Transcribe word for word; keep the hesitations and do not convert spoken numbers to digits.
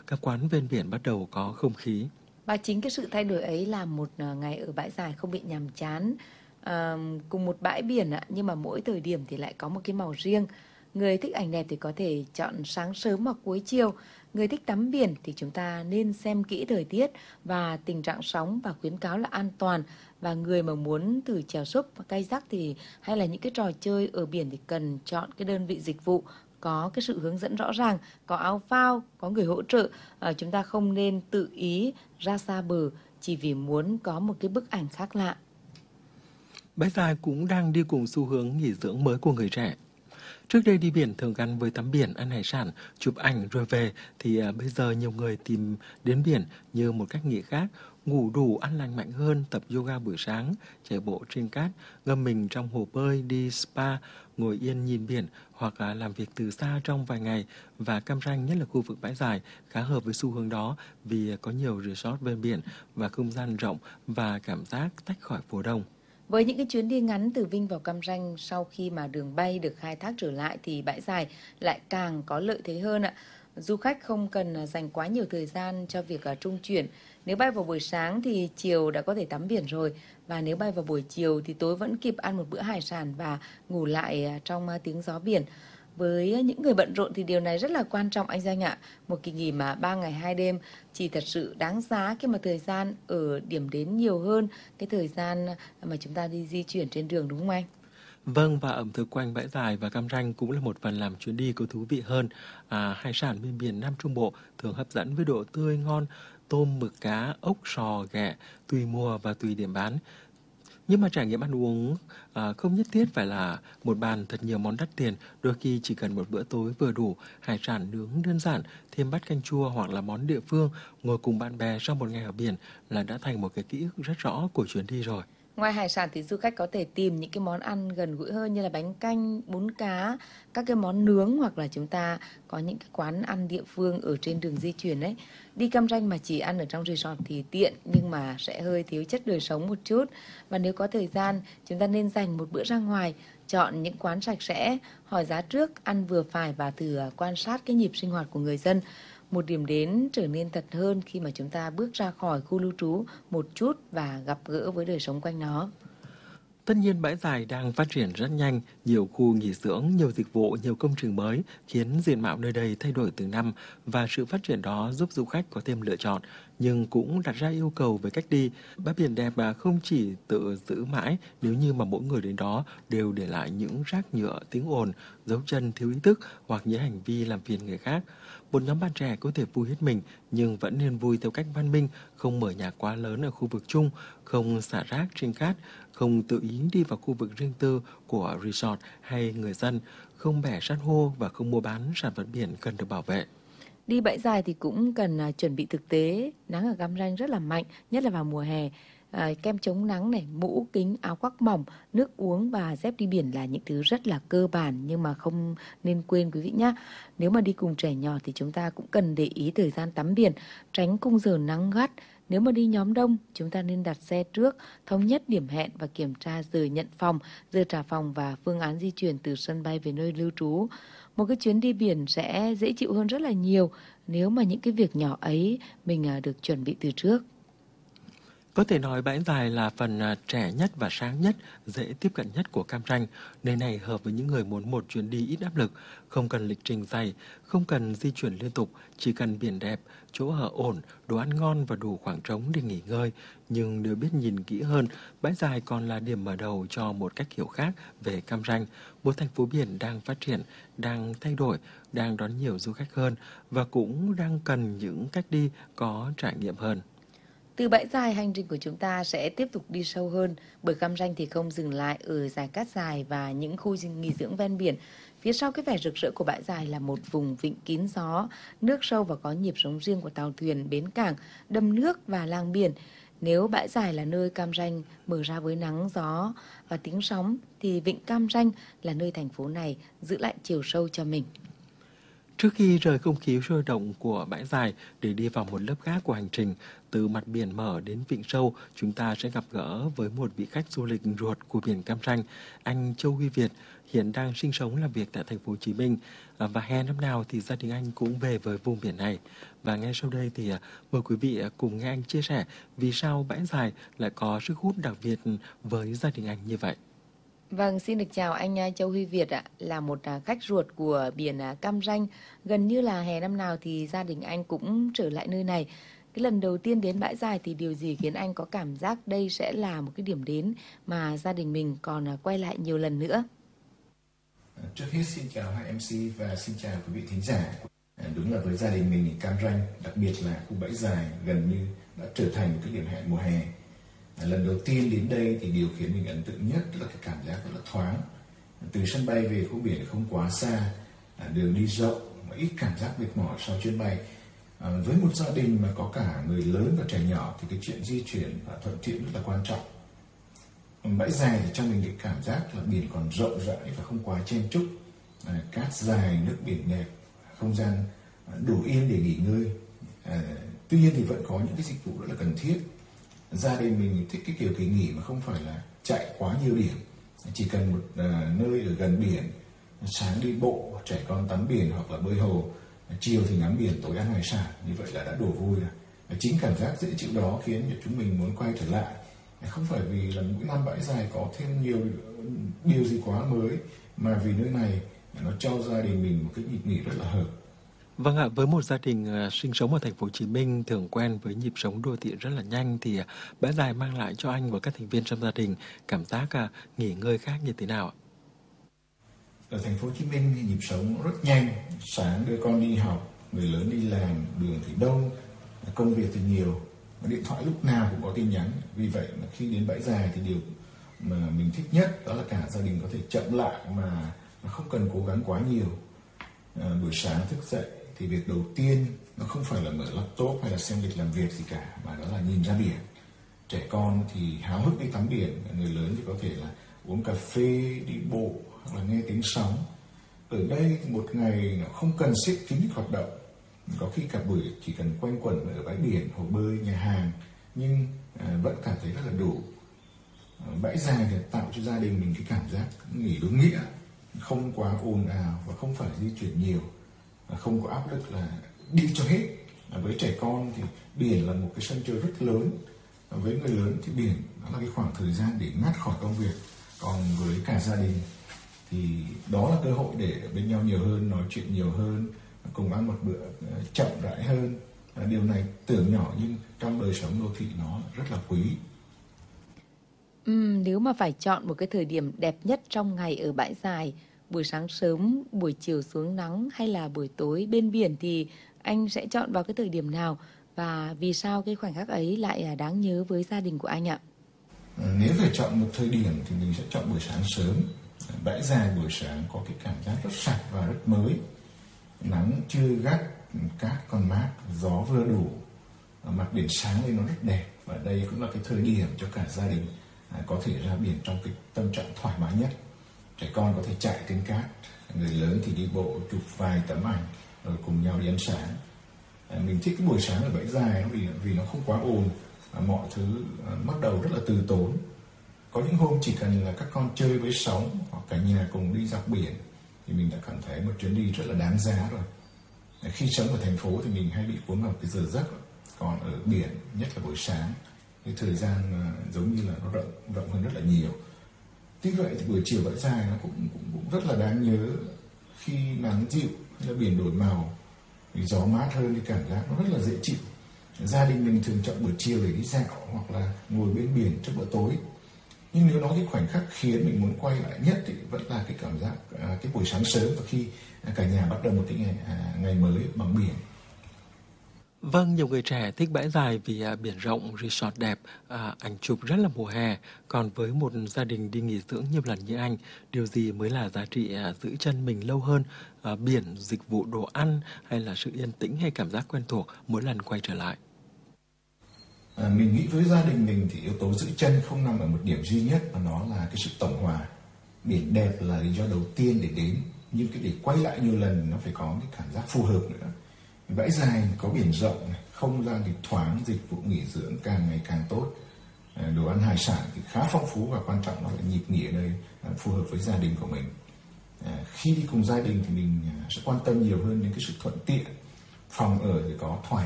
các quán ven biển bắt đầu có không khí. Và chính cái sự thay đổi ấy làm một ngày ở bãi dài không bị nhàm chán. À, cùng một bãi biển ạ, nhưng mà mỗi thời điểm thì lại có một cái màu riêng. Người thích ảnh đẹp thì có thể chọn sáng sớm hoặc cuối chiều. Người thích tắm biển thì chúng ta nên xem kỹ thời tiết và tình trạng sóng và khuyến cáo là an toàn. Và người mà muốn thử chèo súp, cây rắc thì hay là những cái trò chơi ở biển thì cần chọn cái đơn vị dịch vụ có cái sự hướng dẫn rõ ràng, có áo phao, có người hỗ trợ. À, chúng ta không nên tự ý ra xa bờ chỉ vì muốn có một cái bức ảnh khác lạ. Bãi dài cũng đang đi cùng xu hướng nghỉ dưỡng mới của người trẻ. Trước đây đi biển thường gắn với tắm biển, ăn hải sản, chụp ảnh rồi về, thì à, bây giờ nhiều người tìm đến biển như một cách nghỉ khác, ngủ đủ, ăn lành mạnh hơn, tập yoga buổi sáng, chạy bộ trên cát, ngâm mình trong hồ bơi, đi spa, ngồi yên nhìn biển hoặc à, làm việc từ xa trong vài ngày. Và Cam Ranh, nhất là khu vực bãi dài, khá hợp với xu hướng đó vì có nhiều resort ven biển và không gian rộng và cảm giác tách khỏi phố đông. Với những cái chuyến đi ngắn từ Vinh vào Cam Ranh sau khi mà đường bay được khai thác trở lại thì bãi dài lại càng có lợi thế hơn ạ. Du khách không cần dành quá nhiều thời gian cho việc trung chuyển. Nếu bay vào buổi sáng thì chiều đã có thể tắm biển rồi. Và nếu bay vào buổi chiều thì tối vẫn kịp ăn một bữa hải sản và ngủ lại trong tiếng gió biển. Với những người bận rộn thì điều này rất là quan trọng anh Danh ạ. Một kỳ nghỉ mà ba ngày hai đêm chỉ thật sự đáng giá khi mà thời gian ở điểm đến nhiều hơn cái thời gian mà chúng ta đi di chuyển trên đường, đúng không anh? Vâng, và ẩm thực quanh bãi dài và Cam Ranh cũng là một phần làm chuyến đi có thú vị hơn. À, hải sản bên biển Nam Trung Bộ thường hấp dẫn với độ tươi ngon, tôm, mực, cá, ốc, sò, ghẹ, tùy mùa và tùy điểm bán. Nhưng mà trải nghiệm ăn uống à, không nhất thiết phải là một bàn thật nhiều món đắt tiền, đôi khi chỉ cần một bữa tối vừa đủ, hải sản nướng đơn giản, thêm bát canh chua hoặc là món địa phương, ngồi cùng bạn bè sau một ngày ở biển là đã thành một cái ký ức rất rõ của chuyến đi rồi. Ngoài hải sản thì du khách có thể tìm những cái món ăn gần gũi hơn như là bánh canh, bún cá, các cái món nướng hoặc là chúng ta có những cái quán ăn địa phương ở trên đường di chuyển đấy. Đi Cam Ranh mà chỉ ăn ở trong resort thì tiện nhưng mà sẽ hơi thiếu chất đời sống một chút. Và nếu có thời gian, chúng ta nên dành một bữa ra ngoài, chọn những quán sạch sẽ, hỏi giá trước, ăn vừa phải và thử quan sát cái nhịp sinh hoạt của người dân. Một điểm đến trở nên thật hơn khi mà chúng ta bước ra khỏi khu lưu trú một chút và gặp gỡ với đời sống quanh nó. Tất nhiên bãi dài đang phát triển rất nhanh, nhiều khu nghỉ dưỡng, nhiều dịch vụ, nhiều công trình mới khiến diện mạo nơi đây thay đổi từng năm và sự phát triển đó giúp du khách có thêm lựa chọn, nhưng cũng đặt ra yêu cầu về cách đi. Bãi biển đẹp mà không chỉ tự giữ mãi nếu như mà mỗi người đến đó đều để lại những rác nhựa, tiếng ồn, dấu chân thiếu ý thức hoặc những hành vi làm phiền người khác. Một nhóm bạn trẻ có thể vui hết mình nhưng vẫn nên vui theo cách văn minh, không mở nhạc quá lớn ở khu vực chung, không xả rác trên cát, không tự ý đi vào khu vực riêng tư của resort hay người dân, không bẻ san hô và không mua bán sản vật biển cần được bảo vệ. Đi bãi dài thì cũng cần à, chuẩn bị thực tế. Nắng ở Cam Ranh rất là mạnh, nhất là vào mùa hè. À, kem chống nắng này, mũ, kính, áo khoác mỏng, nước uống và dép đi biển là những thứ rất là cơ bản nhưng mà không nên quên quý vị nhé. Nếu mà đi cùng trẻ nhỏ thì chúng ta cũng cần để ý thời gian tắm biển, tránh khung giờ nắng gắt. Nếu mà đi nhóm đông, chúng ta nên đặt xe trước, thống nhất điểm hẹn và kiểm tra giờ nhận phòng, giờ trả phòng và phương án di chuyển từ sân bay về nơi lưu trú. Một cái chuyến đi biển sẽ dễ chịu hơn rất là nhiều nếu mà những cái việc nhỏ ấy mình à, được chuẩn bị từ trước. Có thể nói bãi dài là phần à, trẻ nhất và sáng nhất, dễ tiếp cận nhất của Cam Ranh. Nơi này hợp với những người muốn một chuyến đi ít áp lực, không cần lịch trình dày, không cần di chuyển liên tục, chỉ cần biển đẹp, chỗ ở ổn, đồ ăn ngon và đủ khoảng trống để nghỉ ngơi. Nhưng nếu biết nhìn kỹ hơn, bãi dài còn là điểm mở đầu cho một cách hiểu khác về Cam Ranh, một thành phố biển đang phát triển, đang thay đổi, đang đón nhiều du khách hơn và cũng đang cần những cách đi có trải nghiệm hơn. Từ bãi dài, hành trình của chúng ta sẽ tiếp tục đi sâu hơn, bởi Cam Ranh thì không dừng lại ở dải cát dài và những khu nghỉ dưỡng ven biển. Phía sau cái vẻ rực rỡ của bãi dài là một vùng vịnh kín gió, nước sâu và có nhịp sống riêng của tàu thuyền, bến cảng, đầm nước và làng biển. Nếu bãi dài là nơi Cam Ranh mở ra với nắng, gió và tiếng sóng, thì vịnh Cam Ranh là nơi thành phố này giữ lại chiều sâu cho mình. Trước khi rời không khí sôi động của bãi dài để đi vào một lớp khác của hành trình, từ mặt biển mở đến vịnh sâu, chúng ta sẽ gặp gỡ với một vị khách du lịch ruột của biển Cam Ranh, anh Châu Huy Việt, hiện đang sinh sống làm việc tại thành phố Hồ Chí Minh. À, và hè năm nào thì gia đình anh cũng về với vùng biển này. Và ngay sau đây thì à, mời quý vị à, cùng nghe anh chia sẻ vì sao bãi dài lại có sức hút đặc biệt với gia đình anh như vậy. Vâng, xin được chào anh à, Châu Huy Việt ạ, là một à, khách ruột của biển à, Cam Ranh. Gần như là hè năm nào thì gia đình anh cũng trở lại nơi này. Cái lần đầu tiên đến bãi dài thì điều gì khiến anh có cảm giác đây sẽ là một cái điểm đến mà gia đình mình còn à, quay lại nhiều lần nữa? Trước hết xin chào hai em xê và xin chào quý vị thính giả. Đúng là với gia đình mình thì Cam Ranh, đặc biệt là khu bãi dài gần như đã trở thành một cái điểm hẹn mùa hè. Lần đầu tiên đến đây thì điều khiến mình ấn tượng nhất là cái cảm giác rất là thoáng. Từ sân bay về khu biển không quá xa, đường đi rộng mà ít cảm giác mệt mỏi sau chuyến bay. À, với một gia đình mà có cả người lớn và trẻ nhỏ thì cái chuyện di chuyển và thuận tiện rất là quan trọng. Bãi dài thì cho mình cái cảm giác là biển còn rộng rãi và không quá chen chúc, à, cát dài, nước biển đẹp, không gian đủ yên để nghỉ ngơi. À, tuy nhiên thì vẫn có những cái dịch vụ rất là cần thiết. Gia đình mình thích cái kiểu kỳ nghỉ mà không phải là chạy quá nhiều điểm, chỉ cần một uh, nơi ở gần biển, sáng đi bộ, trẻ con tắm biển hoặc là bơi hồ, chiều thì ngắm biển, tối ăn hải sản, như vậy là đã đủ vui rồi. Chính cảm giác dễ chịu đó khiến cho chúng mình muốn quay trở lại, không phải vì là mỗi năm bãi dài có thêm nhiều điều gì quá mới, mà vì nơi này nó cho gia đình mình một cái nhịp nghỉ rất là hợp. Vâng ạ, với một gia đình uh, sinh sống ở thành phố Hồ Chí Minh thường quen với nhịp sống đô thị rất là nhanh thì uh, bãi dài mang lại cho anh và các thành viên trong gia đình cảm giác uh, nghỉ ngơi khác như thế nào ạ? Ở thành phố Hồ Chí Minh thì nhịp sống rất nhanh, sáng đưa con đi học, người lớn đi làm, đường thì đông, công việc thì nhiều, điện thoại lúc nào cũng có tin nhắn. Vì vậy mà khi đến bãi dài thì điều mà mình thích nhất đó là cả gia đình có thể chậm lại mà không cần cố gắng quá nhiều. À, buổi sáng thức dậy thì việc đầu tiên nó không phải là mở laptop hay là xem lịch làm việc gì cả, mà đó là nhìn ra biển. Trẻ con thì háo hức đi tắm biển, người lớn thì có thể là uống cà phê, đi bộ hoặc là nghe tiếng sóng. Ở đây thì một ngày nó không cần xếp kín lịch hoạt động, có khi cả buổi chỉ cần quanh quẩn ở bãi biển, hồ bơi, nhà hàng, nhưng à, vẫn cảm thấy rất là đủ. À, bãi dài thì tạo cho gia đình mình cái cảm giác nghỉ đúng nghĩa, không quá ồn ào và không phải di chuyển nhiều, không có áp lực là đi cho hết. À, với trẻ con thì biển là một cái sân chơi rất lớn, à, với người lớn thì biển đó là cái khoảng thời gian để ngắt khỏi công việc, còn với cả gia đình thì đó là cơ hội để ở bên nhau nhiều hơn, nói chuyện nhiều hơn, cùng ăn một bữa chậm rãi hơn. À, điều này tưởng nhỏ nhưng trong đời sống đô thị nó rất là quý. Uhm, nếu mà phải chọn một cái thời điểm đẹp nhất trong ngày ở bãi dài, buổi sáng sớm, buổi chiều xuống nắng hay là buổi tối bên biển thì anh sẽ chọn vào cái thời điểm nào? Và vì sao cái khoảnh khắc ấy lại đáng nhớ với gia đình của anh ạ? À, nếu phải chọn một thời điểm thì mình sẽ chọn buổi sáng sớm. Bãi dài buổi sáng có cái cảm giác rất sạch và rất mới. Nắng chưa gắt, cát còn mát, gió vừa đủ, mặt biển sáng lên nó rất đẹp. Và đây cũng là cái thời điểm cho cả gia đình à, có thể ra biển trong cái tâm trạng thoải mái nhất. Trẻ con có thể chạy trên cát, người lớn thì đi bộ chụp vài tấm ảnh rồi cùng nhau đi ăn sáng. À, mình thích cái buổi sáng ở bãi dài vì vì nó không quá ồn, à, mọi thứ à, bắt đầu rất là từ tốn. Có những hôm chỉ cần là các con chơi với sóng hoặc cả nhà cùng đi dọc biển thì mình đã cảm thấy một chuyến đi rất là đáng giá rồi. À, khi sống ở thành phố thì mình hay bị cuốn vào cái giờ giấc, còn ở biển nhất là buổi sáng cái thời gian à, giống như là nó rộng rộng hơn rất là nhiều. Tuy vậy thì buổi chiều bãi dài nó cũng, cũng, cũng rất là đáng nhớ khi nắng dịu hay là biển đổi màu, thì gió mát hơn thì cảm giác nó rất là dễ chịu. Gia đình mình thường chọn buổi chiều để đi dạo hoặc là ngồi bên biển trước bữa tối. Nhưng nếu nói cái khoảnh khắc khiến mình muốn quay lại nhất thì vẫn là cái cảm giác à, cái buổi sáng sớm và khi cả nhà bắt đầu một cái ngày, à, ngày mới bằng biển. Vâng, nhiều người trẻ thích bãi dài vì à, biển rộng, resort đẹp, à, ảnh chụp rất là mùa hè. Còn với một gia đình đi nghỉ dưỡng nhiều lần như anh, điều gì mới là giá trị à, giữ chân mình lâu hơn? À, biển, dịch vụ đồ ăn hay là sự yên tĩnh hay cảm giác quen thuộc mỗi lần quay trở lại? À, mình nghĩ với gia đình mình thì yếu tố giữ chân không nằm ở một điểm duy nhất mà nó là cái sự tổng hòa. Biển đẹp là lý do đầu tiên để đến, nhưng cái để quay lại nhiều lần nó phải có cái cảm giác phù hợp nữa. Bãi dài có biển rộng, không gian thì thoáng, dịch vụ nghỉ dưỡng càng ngày càng tốt. Đồ ăn hải sản thì khá phong phú và quan trọng là nhịp nghỉ ở đây phù hợp với gia đình của mình. Khi đi cùng gia đình thì mình sẽ quan tâm nhiều hơn đến cái sự thuận tiện. Phòng ở thì có thoải